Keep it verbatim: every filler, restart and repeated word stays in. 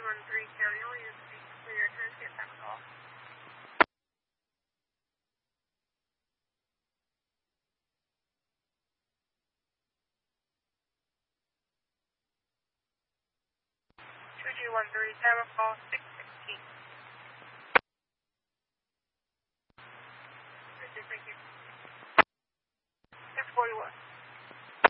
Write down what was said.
one three County, will you speak to your transcript time call? two two one three, time call, six